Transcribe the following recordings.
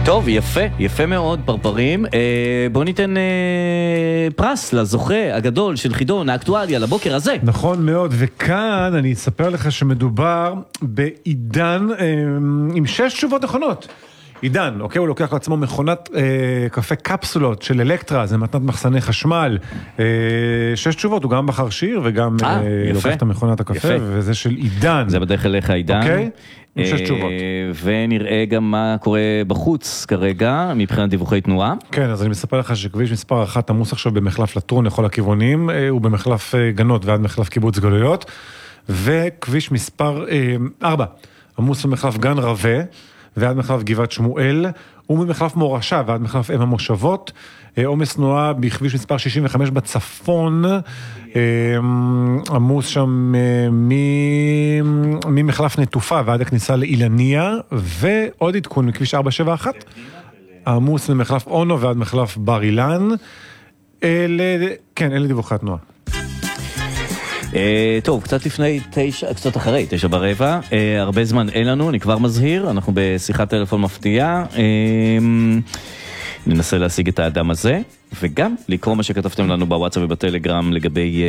טוב, יפה, יפה מאוד, פרפרים. בוא ניתן פרס לזוכה הגדול של חידון האקטואליה לבוקר הזה. נכון מאוד, וכאן אני אספר לך שמדובר בעידן עם 6 תשובות נכונות. עידן, אוקיי, הוא לוקח לעצמו מכונת קפה קפסולות של אלקטרה, זה מתנת מחסני חשמל. 6 תשובות, הוא גם בחר שיר וגם לוקח את המכונת הקפה, וזה של עידן. זה בדרך אליך עידן. אוקיי, עם 6 תשובות. ונראה גם מה קורה בחוץ כרגע, מבחינת דיווחי תנועה. כן, אז אני מספר לך שכביש מספר 1 עמוס עכשיו במחלף לטרון לכל הכיוונים, הוא במחלף גנות ועד מחלף קיבוץ גלויות, וכביש מספר 4 עמוס במחלף גן רווה, ועד מחלף גבעת שמואל, וממחלף מורשה ועד מחלף אם המושבות, עומס תנועה בכביש מספר 65 בצפון, עמוס שם ממחלף נטופה ועד הכניסה לאילניה, ועוד עדכון מכביש 471, עמוס ממחלף אונו ועד מחלף בר אילן. אלה דיווחי התנועה. טוב, קצת לפני 9, קצת אחרי 9:15, הרבה זמן אין לנו, אני כבר מזהיר, אנחנו בשיחת טלפון מפתיעה, ננסה להשיג את האדם הזה, וגם לקרוא מה שכתבתם לנו בוואטסאפ ובטלגרם לגבי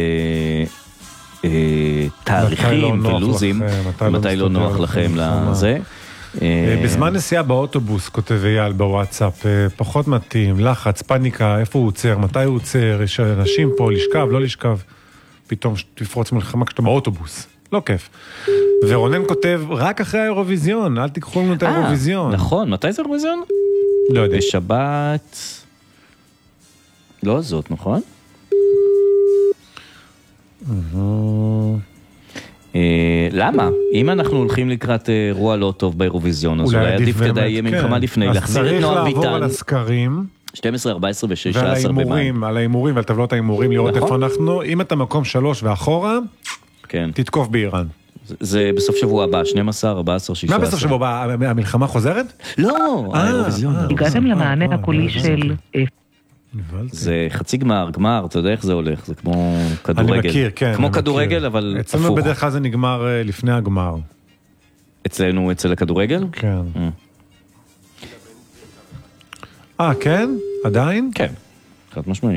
תאריכים ולוזים, מתי לא נוח לכם לזה. בזמן נסיעה באוטובוס, כותב אייל בוואטסאפ, פחות מתאים, לחץ, פניקה, איפה הוא עוצר, מתי הוא עוצר, יש אנשים פה, לשכב, לא לשכב. פתאום תפרוץ מלחמה כשאתה באוטובוס. לא כיף. ורונן כותב, רק אחרי האירוויזיון, אל תיקחו לנו את האירוויזיון. נכון, מתי זה האירוויזיון? לא יודע. בשבת... לא זאת, נכון? למה? אם אנחנו הולכים לקראת אירוע לא טוב באירוויזיון, אז אולי עדיף כדאי יהיה מלחמה לפני, להחזיר את נועם ביטן. אז צריך לעבור על הסקרים. 12, 14 ו-16 במאי. ועל האימורים, ועל טבלות האימורים, לראות איפה אנחנו. אם אתה מקום 3 ואחורה, תתקוף באיראן. זה בסוף שבוע הבא, 12, 14, 16. מה בסוף שבוע הבא? המלחמה חוזרת? לא, האירוויזיון. הגעתם למענה הקולי של... זה חצי גמר, גמר, אתה יודע איך זה הולך, זה כמו כדורגל. אני מכיר, כן. כמו כדורגל, אבל הפוך. אצלנו בדרך כלל זה נגמר לפני הגמר. אצלנו, אצל הכדורגל? כן. כן? עדיין? כן, חד משמעית.